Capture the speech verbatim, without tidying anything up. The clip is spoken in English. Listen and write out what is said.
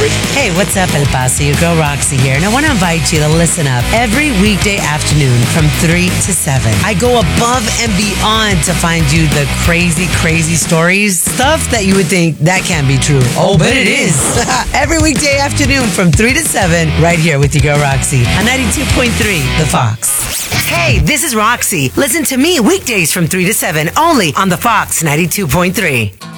story. Hey, what's up, El Paso? Your girl Roxy here, and I want to invite you to listen up every weekday afternoon from three to seven. I go above and beyond to find you the crazy, crazy stories, stuff that you would think that can't be true. Oh, but it is. Every weekday afternoon from three to seven, right here with your girl Roxy on ninety-two point three, The Fox. Hey, this is Roxy. Listen to me weekdays from three to seven only on The Fox ninety-two point three.